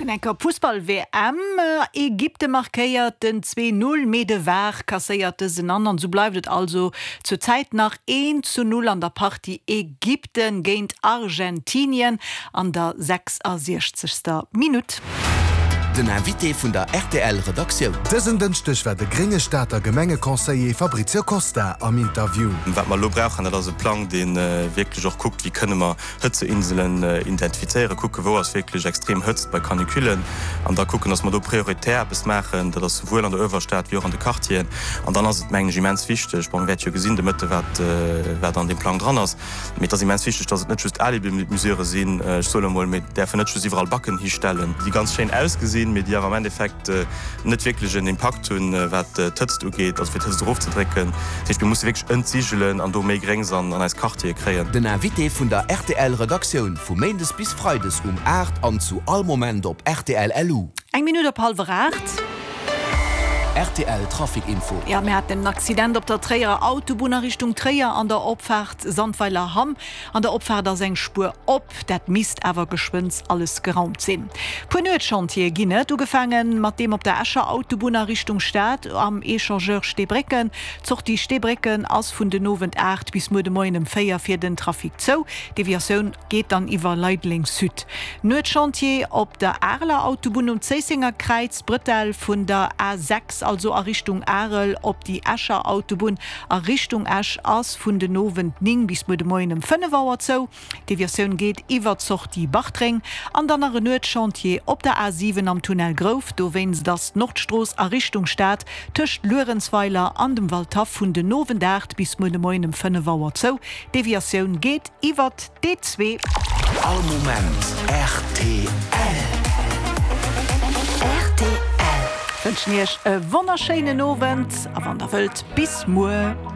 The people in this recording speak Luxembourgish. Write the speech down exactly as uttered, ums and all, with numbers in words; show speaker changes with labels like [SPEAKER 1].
[SPEAKER 1] An enker Fußball-W M Ägypte markéiert den zwei null Medewer kasseierte se anderen, so bleibt also zur Zeit nach eins zu null an der Party Ägypten géint Argentinien an der sechsundsechzigster Minute.
[SPEAKER 2] Den Invité vun der R T L-Redaktion.
[SPEAKER 3] Dëssen dënchtech wär de Gringestaater Gemengekonseiller Fabrizio Costa am Interview.
[SPEAKER 4] Wat man lo brauchen, dat ass e Plan, den äh, wirklich auch guckt, wie kënne man Hëtzeinseln äh, identifizeiere, gucke wo ass wirklich extrem hëtzt bei Kaniküllen, an da gucken, dass man do prioritär besmachen, dat das sowohl an der Öwerstaat wie auch an de Kartien. An dann ass et Mengegiments wichtech, man wät jo gesinn de Mëtte wat äh, an dem Plan dran ass. Mit as immens wichtech, dat net just alle mit Museure sinn, äh, soll mal mit der net iwwerall Backen histellen. Die ganz schön ausgesehen, mit am Endeffekt äh, net wirklich den Impact hun äh, wat äh, tötzt geht, als drauf zu drecken. Ich muss wirklich entsiegelen an do méi Grängsern an als Kartier kreieren.
[SPEAKER 2] Den Invité vun der R T L-Redaktion vu Mendes bis Freudes um acht an zu all Moment op R T L L U.
[SPEAKER 1] Eg Minute op halber acht.
[SPEAKER 2] R T L Trafikinfo.
[SPEAKER 1] Ja, mir hat den Accident op der Träger Autobahn Richtung Träger an der Opfahrt Sandweiler Hamm. An der Opfahrt da seg Spur op, dat Mist awer geschwinz alles geraumt sinn. Punet Chantier ginnet du gefangen, mat dem op der Escher Autobahn Richtung Stadt am Echangeur Stebrecken, zocht die Stebrecken ass vun den Nowen acht bis mo de moinem Féier fir den Trafik zo. Deviationun geht dann iwwer Leidling Süd. Nuet Chantier op der Erler Autobahn um Zeisinger Kreiz Brittel vun der A sechs also a Richtung Arel op die Escher Autobahn a Richtung Esch ass vun den Nowen ning bis mo de moinem Fënnewauer zo. Die Version geht iwwer zocht die Bachtring an dann a Nuet Chantier op der A sieben am Tunnel Grof, do wens das Nordstroos a Richtung Staat töcht Lorenzweiler an dem Waldtaf vun den Nowen acht bis mo de moinem Fënnewauer zo. Deviationun geht iwwer D zwei.
[SPEAKER 2] All Moment R T L.
[SPEAKER 1] R T L. Wünschen ihr e wunderschönen Abend, aber an der Welt bis morgen.